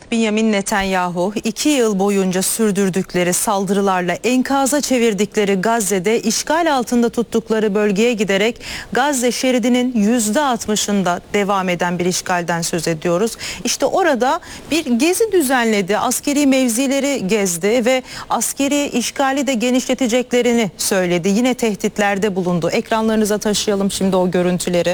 Benjamin Netanyahu 2 yıl boyunca sürdürdükleri saldırılarla enkaza çevirdikleri Gazze'de işgal altında tuttukları bölgeye giderek Gazze şeridinin %60'ında devam eden bir işgalden söz ediyoruz. İşte orada bir gezi düzenledi, askeri mevzileri gezdi ve askeri işgali de genişleteceklerini söyledi. Yine tehditlerde bulundu. Ekranlarınıza taşıyalım şimdi o görüntüleri.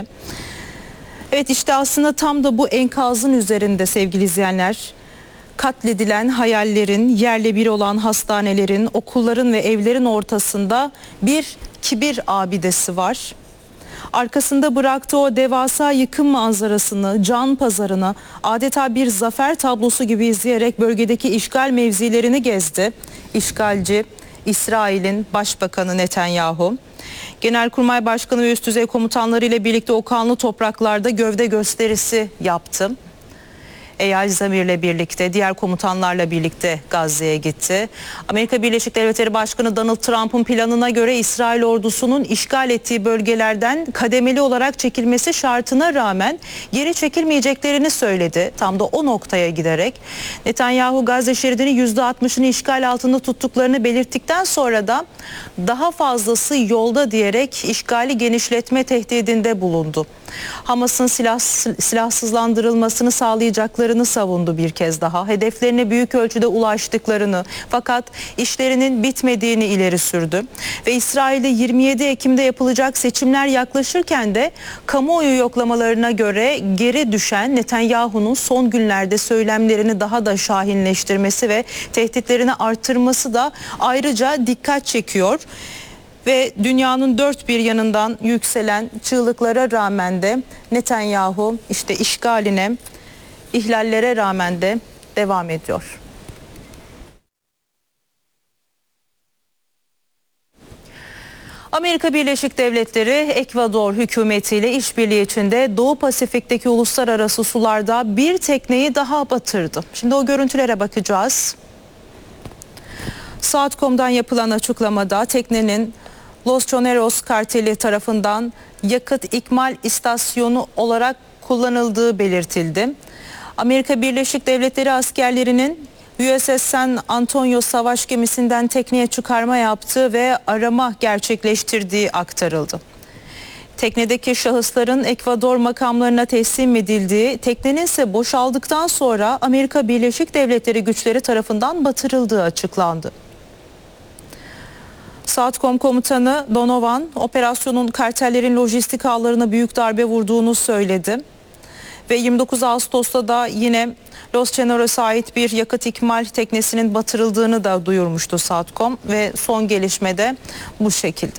Evet, işte aslında tam da bu enkazın üzerinde sevgili izleyenler, katledilen hayallerin, yerle bir olan hastanelerin, okulların ve evlerin ortasında bir kibir abidesi var. Arkasında bıraktığı o devasa yıkım manzarasını, can pazarını adeta bir zafer tablosu gibi izleyerek bölgedeki işgal mevzilerini gezdi. İşgalci İsrail'in Başbakanı Netanyahu. Genelkurmay Başkanı ve üst düzey komutanları ile birlikte o kanlı topraklarda gövde gösterisi yaptı. Eyal Zamir'le birlikte, diğer komutanlarla birlikte Gazze'ye gitti. Amerika Birleşik Devletleri Başkanı Donald Trump'ın planına göre İsrail ordusunun işgal ettiği bölgelerden kademeli olarak çekilmesi şartına rağmen geri çekilmeyeceklerini söyledi. Tam da o noktaya giderek Netanyahu Gazze şeridinin %60'ını işgal altında tuttuklarını belirttikten sonra da daha fazlası yolda diyerek işgali genişletme tehdidinde bulundu. Hamas'ın silahsızlandırılmasını sağlayacaklarını savundu bir kez daha. Hedeflerine büyük ölçüde ulaştıklarını, fakat işlerinin bitmediğini ileri sürdü. Ve İsrail'de 27 Ekim'de yapılacak seçimler yaklaşırken de kamuoyu yoklamalarına göre geri düşen Netanyahu'nun son günlerde söylemlerini daha da şahinleştirmesi ve tehditlerini artırması da ayrıca dikkat çekiyor. Ve dünyanın dört bir yanından yükselen çığlıklara rağmen de Netanyahu işte işgaline, ihlallere rağmen de devam ediyor. Amerika Birleşik Devletleri, Ekvador hükümetiyle işbirliği içinde Doğu Pasifik'teki uluslararası sularda bir tekneyi daha batırdı. Şimdi o görüntülere bakacağız. Saat.com'dan yapılan açıklamada teknenin Los Choneros karteli tarafından yakıt ikmal istasyonu olarak kullanıldığı belirtildi. Amerika Birleşik Devletleri askerlerinin USS San Antonio savaş gemisinden tekneye çıkarma yaptığı ve arama gerçekleştirdiği aktarıldı. Teknedeki şahısların Ekvador makamlarına teslim edildiği, teknenin ise boşaldıktan sonra Amerika Birleşik Devletleri güçleri tarafından batırıldığı açıklandı. Saat.com komutanı Donovan, operasyonun kartellerin lojistik ağlarına büyük darbe vurduğunu söyledi. Ve 29 Ağustos'ta da yine Los Choneros'a ait bir yakıt ikmal teknesinin batırıldığını da duyurmuştu Saat.com ve son gelişme de bu şekilde.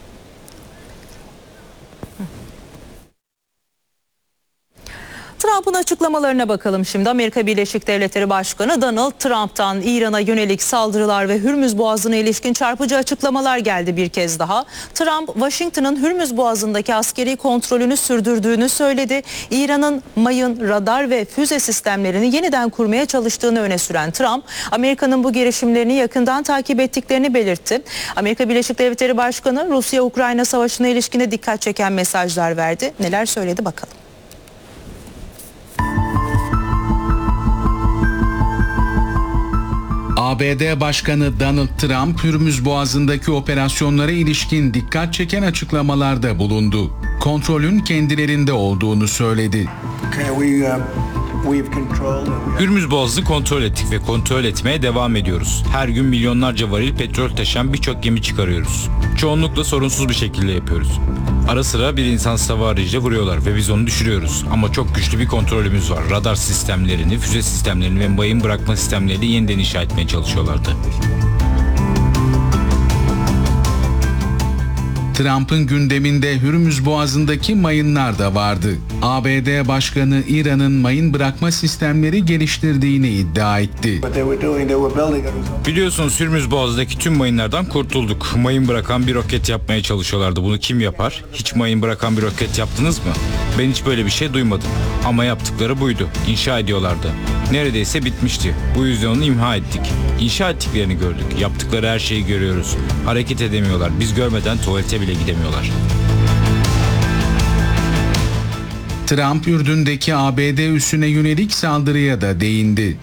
Trump'ın açıklamalarına bakalım şimdi. Amerika Birleşik Devletleri Başkanı Donald Trump'tan İran'a yönelik saldırılar ve Hürmüz Boğazı'na ilişkin çarpıcı açıklamalar geldi bir kez daha. Trump, Washington'ın Hürmüz Boğazı'ndaki askeri kontrolünü sürdürdüğünü söyledi. İran'ın mayın, radar ve füze sistemlerini yeniden kurmaya çalıştığını öne süren Trump, Amerika'nın bu girişimlerini yakından takip ettiklerini belirtti. Amerika Birleşik Devletleri Başkanı Rusya-Ukrayna savaşına ilişkine dikkat çeken mesajlar verdi. Neler söyledi bakalım. ABD Başkanı Donald Trump, Hürmüz Boğazı'ndaki operasyonlara ilişkin dikkat çeken açıklamalarda bulundu. Kontrolün kendilerinde olduğunu söyledi. Hürmüz Boğazı'nı kontrol ettik ve kontrol etmeye devam ediyoruz. Her gün milyonlarca varil petrol taşıyan birçok gemi çıkarıyoruz. Çoğunlukla sorunsuz bir şekilde yapıyoruz. Ara sıra bir insansız hava aracıyla vuruyorlar ve biz onu düşürüyoruz. Ama çok güçlü bir kontrolümüz var. Radar sistemlerini, füze sistemlerini ve mayın bırakma sistemlerini yeniden inşa etmeye çalışıyorlardı. Trump'ın gündeminde Hürmüz Boğazı'ndaki mayınlar da vardı. ABD Başkanı İran'ın mayın bırakma sistemleri geliştirdiğini iddia etti. Biliyorsunuz Hürmüz Boğazı'ndaki tüm mayınlardan kurtulduk. Mayın bırakan bir roket yapmaya çalışıyorlardı. Bunu kim yapar? Hiç mayın bırakan bir roket yaptınız mı? Ben hiç böyle bir şey duymadım. Ama yaptıkları buydu. İnşa ediyorlardı. Neredeyse bitmişti. Bu yüzden onu imha ettik. İnşa ettiklerini gördük. Yaptıkları her şeyi görüyoruz. Hareket edemiyorlar. Biz görmeden tuvalete bile gidemiyorlar. Trump, Ürdün'deki ABD üssüne yönelik saldırıya da değindi.